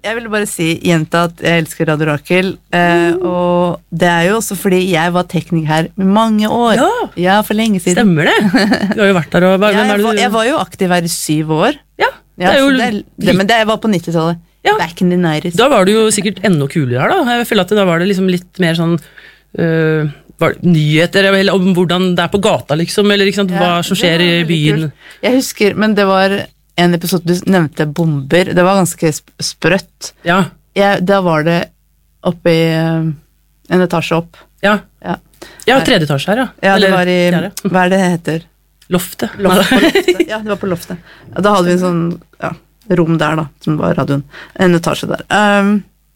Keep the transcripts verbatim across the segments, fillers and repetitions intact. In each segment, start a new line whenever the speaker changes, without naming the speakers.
jeg ville bare si, jenta, at jeg elsker Radio Rakel, eh, og det er jo også fordi jeg var tekniker her i mange år.
Ja,
ja for lenge siden.
Stemmer det? Du har jo vært der, og...
Ja, jeg, var, jeg var jo aktiv her i syv år.
Ja,
det er jo... Det er, det, men det var på nittitallet. Ja. Back in the nineties.
Da var du jo sikkert enda kulere her, da. Jeg føler at da var det liksom litt mer sånn... Uh, var det nyheter, eller om hvordan det er på gata, liksom, eller ikke sant, ja, hva som skjer i byen.
Kult. Jeg husker, men det var en episode du nevnte bomber. Det var ganske sprøtt.
Ja.
Jeg, da var det oppe i uh, en etasje opp.
Ja. Ja, ja tredje etasje her, ja.
Ja, det
eller,
var i...
Fjerde.
Hva er det heter?
Loftet.
Loft, på loftet. Ja, det var på loftet. Da hadde vi en sånn... Ja, rom der da, som var radioen, en etasje der. Um,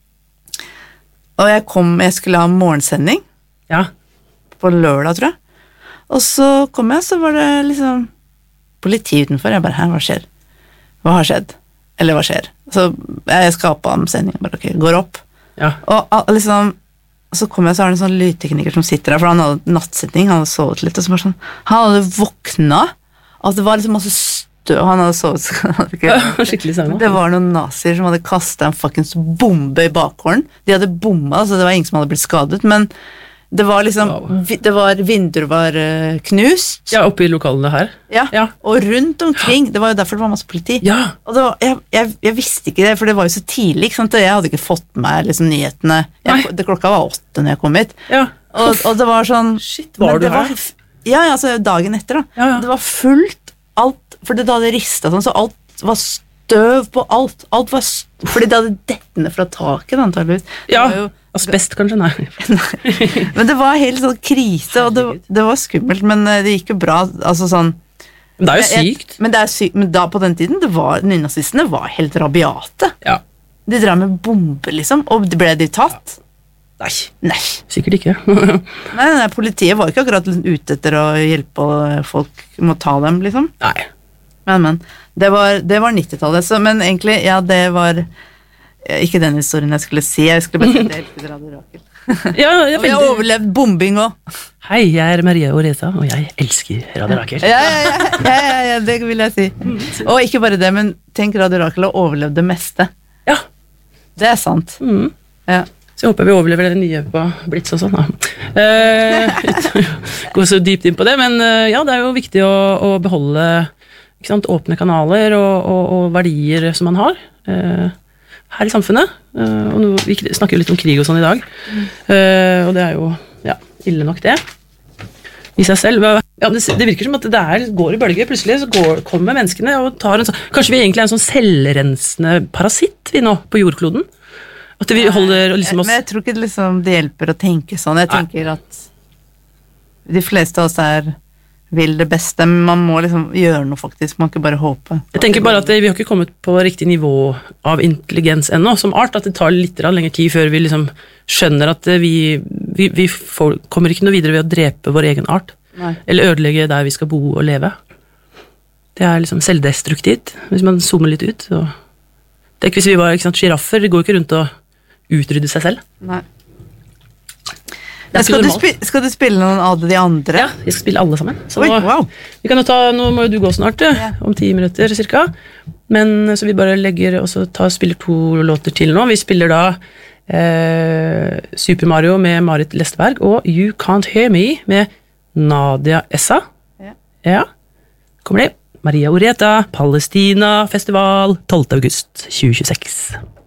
og jeg kom, jeg skulle ha morgensending,
ja.
På lørdag, tror jeg. Og så kom jeg, så var det liksom politi utenfor, jeg bare, hæ, hva skjer? Hva har skjedd? Eller hva skjer? Så jeg skapet om sendingen, bare, ok, går opp.
Ja.
Og liksom, så kom jeg, så var det en sånn lydtekniker som sitter der, for han hadde nattsetning, han hadde sovet litt, og så bare sånn, han hadde våknet, altså det var liksom masse støv, han hadde sovet,
ja, skikkelig samme.
Det var noen nazier som hadde kastet en fuckings bombe i bakgården. De hadde bomba, så det var ingen som hadde blitt skadet, men det var liksom, wow. Det var, vinduer var uh, knust.
Ja, oppe i lokalene her.
Ja, ja, og rundt omkring, det var jo derfor det var masse politi.
Ja.
Og det var, jeg, jeg, jeg visste ikke det, for det var jo så tidlig, ikke sant? Jeg hadde ikke fått med liksom, nyhetene. Jeg, det klokka var åtte når jeg kom hit.
Ja.
Og, og det var sånn...
Shit, var du her?
Var, ja, altså dagen etter da.
Ja, ja.
Det var fullt alt, for det hadde ristet sånn, så alt var støv på alt. Alt var støv, fordi det hadde dettende fra taket, antageligvis.
Ja, jo, asbest kanskje, nei.
nei. Men det var helt sånn krise, og det, det var skummelt, men det gikk jo bra, altså sånn...
Men det er jo sykt.
Jeg, men, det er sykt, men da på den tiden, det var, nynazistene var helt rabiate.
Ja.
De drev med bomber, liksom, og ble de tatt?
Nei.
Nei.
Sikkert ikke.
nei, nei, politiet var ikke akkurat ute etter å hjelpe folk med å ta dem, liksom.
Nei.
Men, men, det var, det var nittitallet, så, men egentlig, ja, det var ikke den historien jeg skulle si, jeg skulle bare si at jeg elsket Radio Rakel.
Ja, jeg,
og jeg har overlevd bombing også.
Hei, jeg er Maria Oreta, og jeg elsker Radio Rakel.
Ja, ja, ja, ja, ja, ja, det vil jeg si. Og ikke bare det, men tenk Radio Rakel har overlevd det meste.
Ja.
Det er sant.
Mm.
Ja.
Så jeg håper vi overlever det nye på Blitz og sånn. Eh, gå så dypt inn på det, men ja, det er jo viktig å, å beholde ikke sant, åpne kanaler og, og, og verdier som man har eh, her i samfunnet. Eh, og nå, vi snakker jo litt om krig og sånn i dag, eh, og det er jo ja, ille nok det i seg selv. Ja, det, det virker som at det er, går i bølger, plutselig så går, kommer menneskene og tar en sånn, kanskje vi egentlig er en sånn selvrensende parasitt vi nå på jordkloden? At vi holder liksom oss...
Men jeg tror ikke det, liksom, det hjelper å tenke sånn. Jeg tenker Nei. At de fleste av oss er vil det beste, men man må liksom gjøre noe faktisk, man kan ikke bare håpe.
Jeg tenker bare at det, vi har ikke kommet på riktig nivå av intelligens ennå, som art, at det tar litt lengre tid før vi liksom skjønner at vi, vi, vi får, kommer ikke noe videre ved å drepe vår egen art,
Nei.
Eller ødelegge der vi skal bo og leve. Det er liksom selvdestruktivt, hvis man zoomer litt ut. Så. Tenk hvis vi var ikke sant, giraffer, det går ikke rundt og utrydde seg selv.
Nei. Skal du, spille, skal du spille noen av de andre?
Ja, jeg skal spille alle sammen. Så
Oi, wow.
vi kan jo ta, nå må jo du gå snart, ja. Om ti minutter cirka. Men så vi bare legger, og så tar, spiller to låter til nå. Vi spiller da eh, Super Mario med Marit Lesteberg, og You Can't Hear Me med Nadia Essa. Ja. Ja. Kommer det. Maria Oreta, Palestina Festival, tolvte august tjue tjueseks.